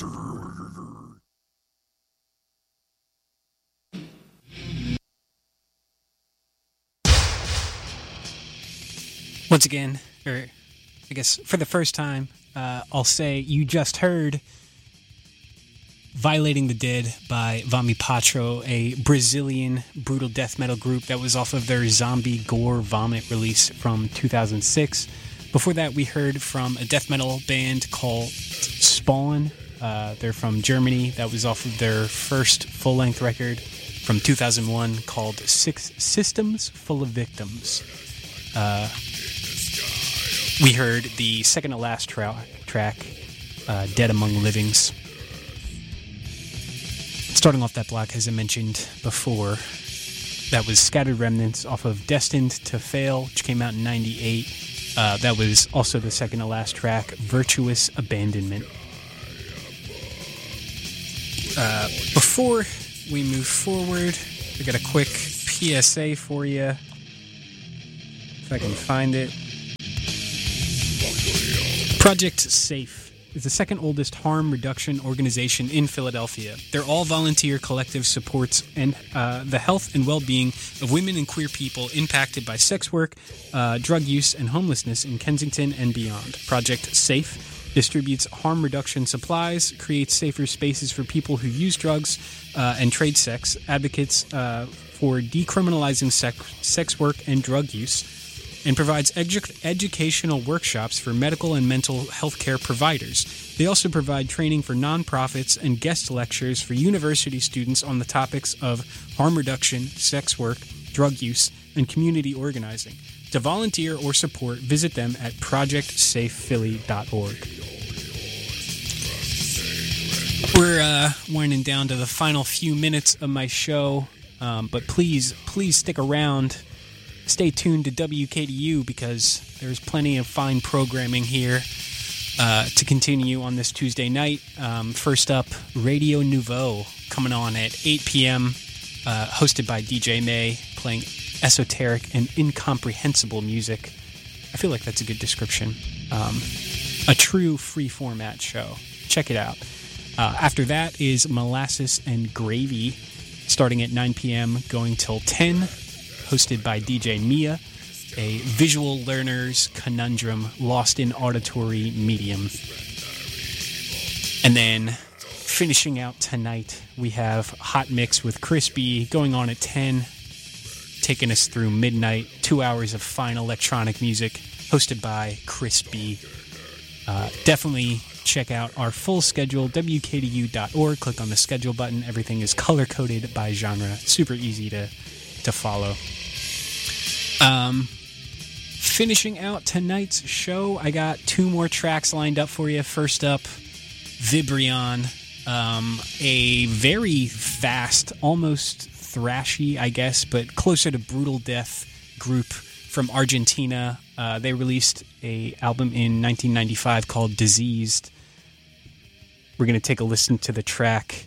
Once again, or I guess for the first time, I'll say you just heard Violating the Dead by Vami Patro, a Brazilian brutal death metal group that was off of their Zombie Gore Vomit release from 2006. Before that, we heard from a death metal band called Spawn. They're from Germany. That was off of their first full-length record from 2001 called Six Systems Full of Victims. We heard the second to last track, Dead Among Livings. Starting off that block, as I mentioned before, that was Scattered Remnants off of Destined to Fail, which came out in 98. That was also the second to last track, Virtuous Abandonment. Before we move forward, we got a quick PSA for you, if I can find it. Project SAFE is the second oldest harm reduction organization in Philadelphia. Their all-volunteer collective supports and the health and well-being of women and queer people impacted by sex work, drug use, and homelessness in Kensington and beyond. Project SAFE distributes harm reduction supplies, creates safer spaces for people who use drugs and trade sex, advocates for decriminalizing sex work and drug use, and provides educational workshops for medical and mental health care providers. They also provide training for nonprofits and guest lectures for university students on the topics of harm reduction, sex work, drug use, and community organizing. To volunteer or support, visit them at projectsafephilly.org. We're winding down to the final few minutes of my show, but please stick around. Stay tuned to WKDU because there's plenty of fine programming here to continue on this Tuesday night. First up, Radio Nouveau coming on at 8 p.m., hosted by DJ May, playing esoteric and incomprehensible music. I feel like that's a good description. A true free-format show. Check it out. After that is Molasses and Gravy, starting at 9 p.m., going till 10, hosted by DJ Mia, a visual learner's conundrum lost in auditory medium. And then finishing out tonight, we have Hot Mix with Chris B going on at 10, taking us through midnight, 2 hours of fine electronic music, hosted by Chris B. Definitely check out our full schedule, wkdu.org. Click on the schedule button. Everything is color-coded by genre. Super easy to follow. Finishing out tonight's show, I got two more tracks lined up for you. First up, Vibrion, a very fast, almost thrashy, I guess, but closer to brutal death group from Argentina. They released an album in 1995 called Diseased. We're going to take a listen to the track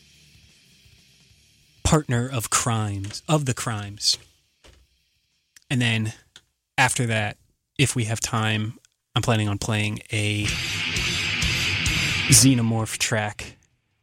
Partner of the Crimes. And then after that, if we have time, I'm planning on playing a Xenomorph track.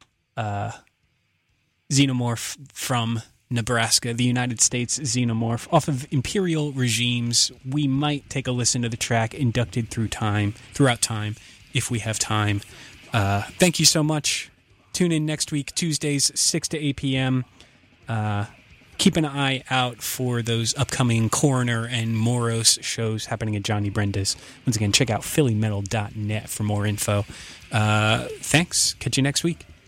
Xenomorph from Nebraska, the United States Xenomorph, off of Imperial Regimes. We might take a listen to the track Inducted Throughout Time, if we have time. Thank you so much. Tune in next week, Tuesdays, 6 to 8 p.m., keep an eye out for those upcoming Coroner and Moros shows happening at Johnny Brenda's. Once again, check out phillymetal.net for more info. Thanks. Catch you next week.